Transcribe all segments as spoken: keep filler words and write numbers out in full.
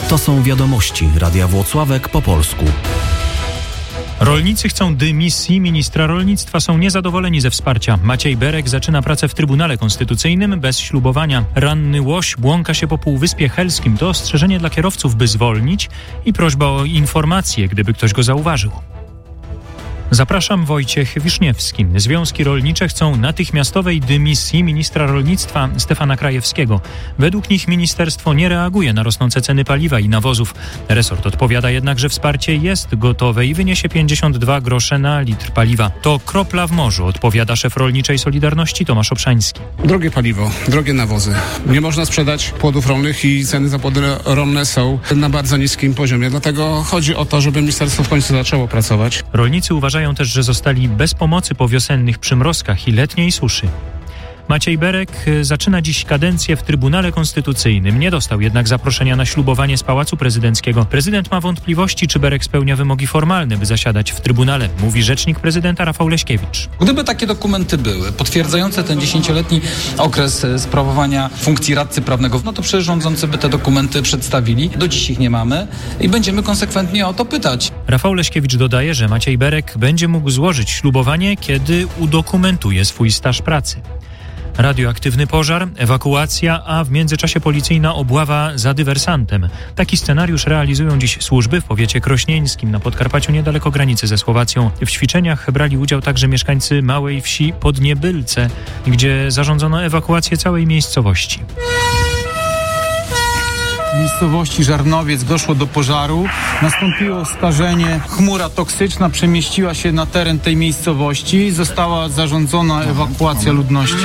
To są wiadomości Radia Włocławek po polsku. Rolnicy chcą dymisji ministra rolnictwa, są niezadowoleni ze wsparcia. Maciej Berek zaczyna pracę w Trybunale Konstytucyjnym bez ślubowania. Ranny łoś błąka się po Półwyspie Helskim. To ostrzeżenie dla kierowców, by zwolnić i prośba o informację, gdyby ktoś go zauważył. Zapraszam, Wojciech Wiszniewski. Związki rolnicze chcą natychmiastowej dymisji ministra rolnictwa Stefana Krajewskiego. Według nich ministerstwo nie reaguje na rosnące ceny paliwa i nawozów. Resort odpowiada jednak, że wsparcie jest gotowe i wyniesie pięćdziesiąt dwa grosze na litr paliwa. To kropla w morzu, odpowiada szef Rolniczej Solidarności Tomasz Obszański. Drogie paliwo, drogie nawozy. Nie można sprzedać płodów rolnych i ceny za płody rolne są na bardzo niskim poziomie. Dlatego chodzi o to, żeby ministerstwo w końcu zaczęło pracować. Rolnicy uważają też, że zostali bez pomocy po wiosennych przymrozkach i letniej suszy. Maciej Berek zaczyna dziś kadencję w Trybunale Konstytucyjnym. Nie dostał jednak zaproszenia na ślubowanie z Pałacu Prezydenckiego. Prezydent ma wątpliwości, czy Berek spełnia wymogi formalne, by zasiadać w Trybunale, mówi rzecznik prezydenta Rafał Leśkiewicz. Gdyby takie dokumenty były potwierdzające ten dziesięcioletni okres sprawowania funkcji radcy prawnego, no to przecież rządzący by te dokumenty przedstawili. Do dziś ich nie mamy i będziemy konsekwentnie o to pytać. Rafał Leśkiewicz dodaje, że Maciej Berek będzie mógł złożyć ślubowanie, kiedy udokumentuje swój staż pracy. Radioaktywny pożar, ewakuacja, a w międzyczasie policyjna obława za dywersantem. Taki scenariusz realizują dziś służby w powiecie krośnieńskim na Podkarpaciu niedaleko granicy ze Słowacją. W ćwiczeniach brali udział także mieszkańcy małej wsi Podniebylce, gdzie zarządzono ewakuację całej miejscowości. W miejscowości Żarnowiec doszło do pożaru, nastąpiło skażenie, chmura toksyczna przemieściła się na teren tej miejscowości, została zarządzona ewakuacja ludności.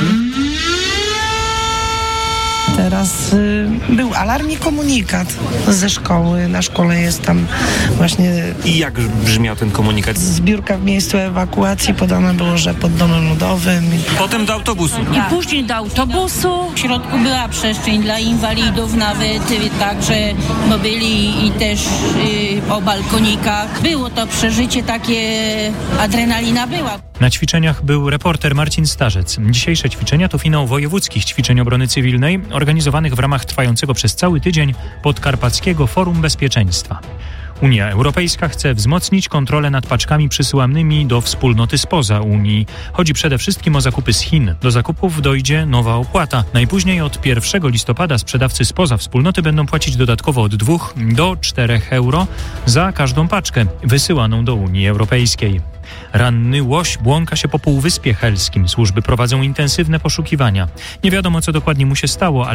Teraz y, był alarm i komunikat ze szkoły. Na szkole jest tam właśnie... I jak brzmiał ten komunikat? Zbiórka w miejscu ewakuacji, podane było, że pod domem ludowym. Potem do autobusu. I później do autobusu. W środku była przestrzeń dla inwalidów nawet, także no byli i też y, po balkonikach. Było to przeżycie takie, adrenalina była. Na ćwiczeniach był reporter Marcin Starzec. Dzisiejsze ćwiczenia to finał wojewódzkich ćwiczeń obrony cywilnej, organizowanych w ramach trwającego przez cały tydzień Podkarpackiego Forum Bezpieczeństwa. Unia Europejska chce wzmocnić kontrolę nad paczkami przysyłanymi do wspólnoty spoza Unii. Chodzi przede wszystkim o zakupy z Chin. Do zakupów dojdzie nowa opłata. Najpóźniej od pierwszego listopada sprzedawcy spoza wspólnoty będą płacić dodatkowo od dwóch do czterech euro za każdą paczkę wysyłaną do Unii Europejskiej. Ranny łoś błąka się po Półwyspie Helskim. Służby prowadzą intensywne poszukiwania. Nie wiadomo, co dokładnie mu się stało, ale